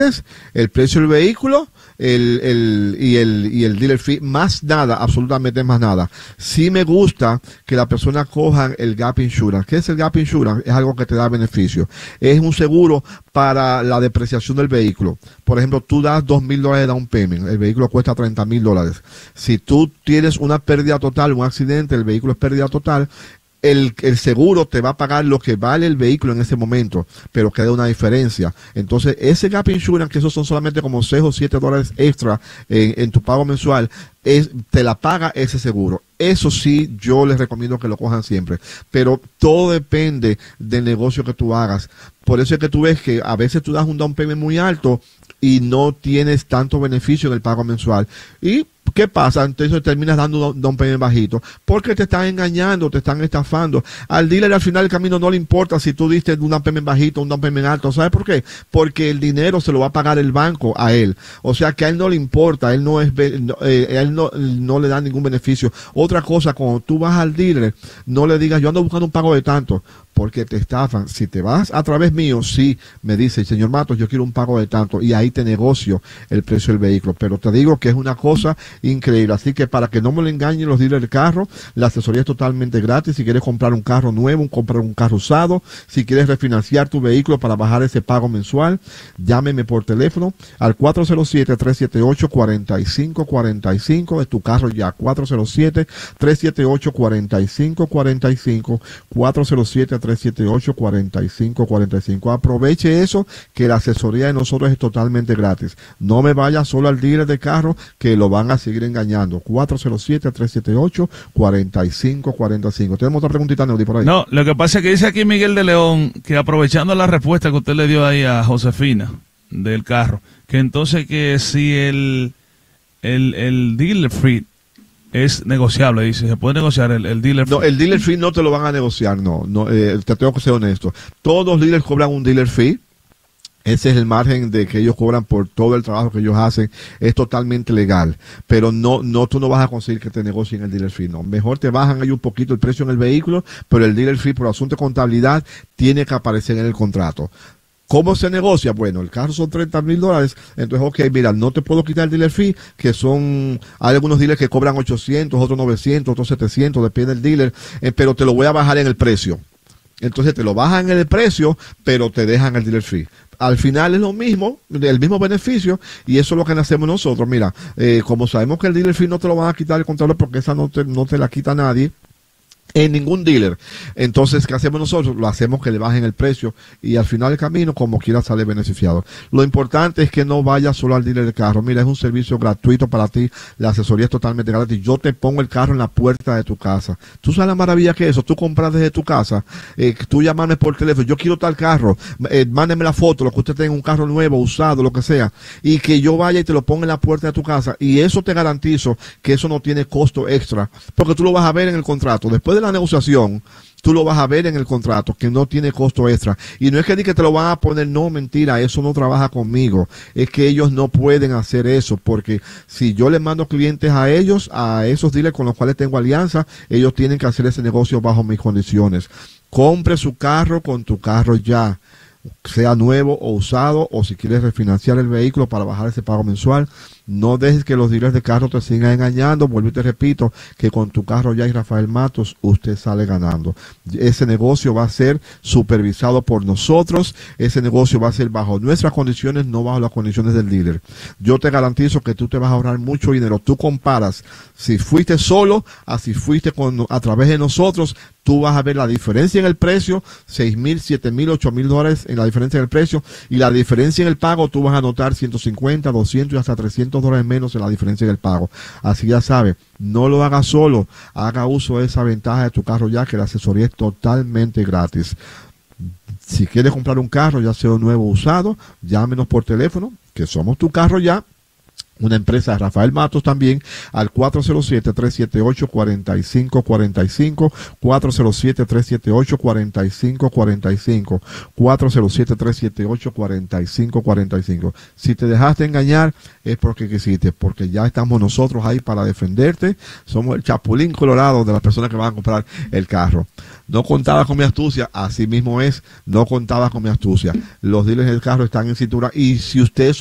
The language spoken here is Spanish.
el precio del vehículo, y el dealer fee, más nada, absolutamente más nada. Sí me gusta que la persona cojan el Gap Insurance. ¿Qué es el Gap Insurance? Es algo que te da beneficio. Es un seguro para la depreciación del vehículo. Por ejemplo, tú das $2,000 de down payment, el vehículo cuesta $30,000. Si tú tienes una pérdida total, un accidente, el vehículo es pérdida total, el seguro te va a pagar lo que vale el vehículo en ese momento, pero queda una diferencia. Entonces, ese Gap Insurance, que esos son solamente como $6 o $7 extra en tu pago mensual, te la paga ese seguro. Eso sí, yo les recomiendo que lo cojan siempre. Pero todo depende del negocio que tú hagas. Por eso es que tú ves que a veces tú das un down payment muy alto y no tienes tanto beneficio en el pago mensual. ¿Y qué pasa? Entonces terminas dando un down payment bajito, porque te están engañando, te están estafando. Al dealer al final del camino no le importa si tú diste un down payment bajito, un down payment alto. ¿Sabes por qué? Porque el dinero se lo va a pagar el banco a él. O sea que a él no le importa, él no le da ningún beneficio. Otra cosa, cuando tú vas al dealer, no le digas, yo ando buscando un pago de tanto, porque te estafan. Si te vas a través mío, sí, me dice, señor Matos, yo quiero un pago de tanto, y ahí te negocio el precio del vehículo. Pero te digo que es una cosa increíble. Así que para que no me lo engañen los dealers de carro, la asesoría es totalmente gratis. Si quieres comprar un carro nuevo, comprar un carro usado, si quieres refinanciar tu vehículo para bajar ese pago mensual, llámeme por teléfono al 407-378-4545. Es tu carro ya, 407-378-4545, 407-378-4545. Aproveche eso, que la asesoría de nosotros es totalmente gratis. No me vaya solo al dealer de carro, que lo van a seguir engañando. 407-378-4545. ¿Tenemos otra preguntita, Neudi, por ahí? No, lo que pasa es que dice aquí Miguel de León que, aprovechando la respuesta que usted le dio ahí a Josefina del carro, que entonces que si el dealer fee es negociable, dice, se puede negociar el dealer fee. No, el dealer fee no te lo van a negociar, no, te tengo que ser honesto. Todos los dealers cobran un dealer fee. Ese es el margen de que ellos cobran por todo el trabajo que ellos hacen. Es totalmente legal. Pero tú no vas a conseguir que te negocien el dealer fee, no. Mejor te bajan ahí un poquito el precio en el vehículo, pero el dealer fee, por asunto de contabilidad, tiene que aparecer en el contrato. ¿Cómo se negocia? Bueno, el carro son $30,000, entonces, ok, mira, no te puedo quitar el dealer fee, hay algunos dealers que cobran 800, otros 900, otros 700, depende del dealer, pero te lo voy a bajar en el precio. Entonces te lo bajan en el precio, pero te dejan el dealer fee. Al final es lo mismo, el mismo beneficio, y eso es lo que hacemos nosotros. Mira, como sabemos que el dealer fee no te lo van a quitar el contador, porque esa no te la quita nadie en ningún dealer. Entonces, ¿qué hacemos nosotros? Lo hacemos que le bajen el precio, y al final del camino, como quiera, sale beneficiado. Lo importante es que no vayas solo al dealer de carro. Mira, es un servicio gratuito para ti. La asesoría es totalmente gratis. Yo te pongo el carro en la puerta de tu casa. ¿Tú sabes la maravilla que es eso? Tú compras desde tu casa, tú llamas por teléfono, yo quiero tal carro, mándeme la foto, lo que usted tenga, un carro nuevo, usado, lo que sea, y que yo vaya y te lo ponga en la puerta de tu casa. Y eso te garantizo que eso no tiene costo extra, porque tú lo vas a ver en el contrato. Después de la negociación, tú lo vas a ver en el contrato, que no tiene costo extra. Y no es que te lo van a poner, no, mentira, eso no trabaja conmigo. Es que ellos no pueden hacer eso, porque si yo les mando clientes a ellos, a esos dealers con los cuales tengo alianza, ellos tienen que hacer ese negocio bajo mis condiciones. Compre su carro con tu carro ya, sea nuevo o usado, o si quieres refinanciar el vehículo para bajar ese pago mensual. No dejes que los dealers de carro te sigan engañando. Vuelvo y te repito que con tu carro ya y Rafael Matos, usted sale ganando. Ese negocio va a ser supervisado por nosotros. Ese negocio va a ser bajo nuestras condiciones, no bajo las condiciones del dealer. Yo te garantizo que tú te vas a ahorrar mucho dinero. Tú comparas si fuiste solo a si fuiste a través de nosotros. Tú vas a ver la diferencia en el precio, $6,000, $7,000, $8,000 en la diferencia en el precio, y la diferencia en el pago tú vas a notar 150, 200 y hasta $300 menos en la diferencia en el pago. Así ya sabes, no lo hagas solo, haga uso de esa ventaja de tu carro ya, que la asesoría es totalmente gratis. Si quieres comprar un carro, ya sea nuevo o usado, llámenos por teléfono, que somos tu carro ya, una empresa de Rafael Matos también, al 407-378-4545, 407-378-4545, 407-378-4545. Si te dejaste engañar, es porque quisiste, porque ya estamos nosotros ahí para defenderte. Somos el chapulín colorado de las personas que van a comprar el carro. No contabas con mi astucia, así mismo es, no contabas con mi astucia. Los dealers del carro están en cintura, y si usted